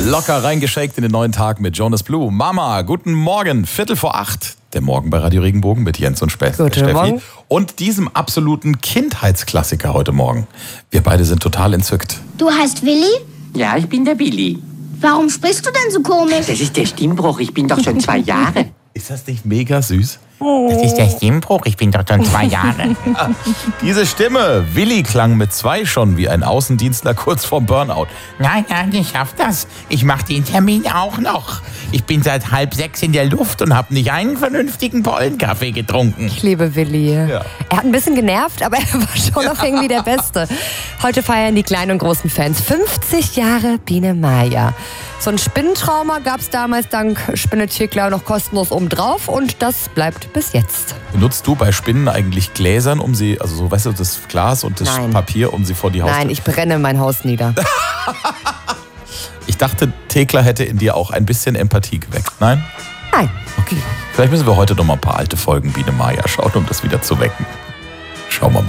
Locker reingeshakt in den neuen Tag mit Jonas Blue. Mama, guten Morgen, 7:45. Der Morgen bei Radio Regenbogen mit Jens und Steffi. Morgen. Und diesem absoluten Kindheitsklassiker heute Morgen. Wir beide sind total entzückt. Du heißt Willi? Ja, ich bin der Willi. Warum sprichst du denn so komisch? Das ist der Stimmbruch, ich bin doch schon 2 Jahre. Ist das nicht mega süß? Das ist der Stimmbruch, ich bin doch schon 2 Jahre. Diese Stimme, Willi, klang mit 2 schon wie ein Außendienstler kurz vorm Burnout. Nein, ich schaff das. Ich mach den Termin auch noch. Ich bin seit 5:30 in der Luft und habe nicht einen vernünftigen Pollenkaffee getrunken. Ich liebe Willi. Ja. Er hat ein bisschen genervt, aber er war schon noch irgendwie der Beste. Heute feiern die kleinen und großen Fans 50 Jahre Biene Maya. So ein Spinnentrauma gab es damals dank Spinnethekler noch kostenlos obendrauf und das bleibt bis jetzt. Benutzt du bei Spinnen eigentlich Gläsern, um sie, also so, weißt du, das Glas und das Nein. Papier, um sie vor die Haustür? Nein, ich brenne mein Haus nieder. Ich dachte, Thekla hätte in dir auch ein bisschen Empathie geweckt. Nein? Nein. Okay. Vielleicht müssen wir heute noch mal ein paar alte Folgen Biene Maya schauen, um das wieder zu wecken. Schauen wir mal.